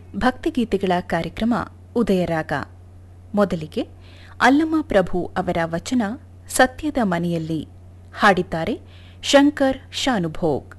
ಭಕ್ತಿಗೀತೆಗಳ ಕಾರ್ಯಕ್ರಮ ಉದಯರಾಗ. ಮೊದಲಿಗೆ ಅಲ್ಲಮ ಪ್ರಭು ಅವರ ವಚನ ಸತ್ಯದ ಮನೆಯಲ್ಲಿ ಹಾಡಿದ್ದಾರೆ ಶಂಕರ್ ಶಾನುಭೋಗ್.